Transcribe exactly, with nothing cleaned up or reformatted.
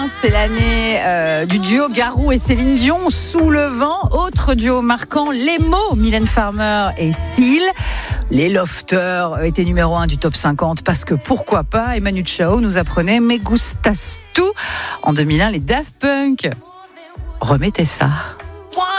C'est l'année euh, du duo Garou et Céline Dion, Sous le vent. Autre duo marquant, les mots, Mylène Farmer et Seal. Les Lofters étaient numéro un du top cinquante parce que pourquoi pas. Et Manu Chao nous apprenait Me gustas tu. En deux mille un, les Daft Punk remettaient ça.